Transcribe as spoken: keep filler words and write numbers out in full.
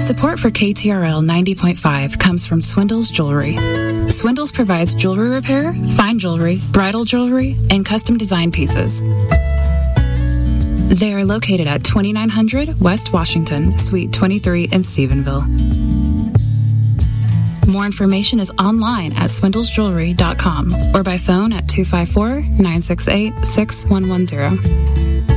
Support for K T R L ninety point five comes from Swindle's Jewelry. Swindle's provides jewelry repair, fine jewelry, bridal jewelry, and custom design pieces. They are located at twenty-nine hundred West Washington, Suite twenty-three in Stephenville. More information is online at swindles jewelry dot com or by phone at two five four, nine six eight, six one one zero.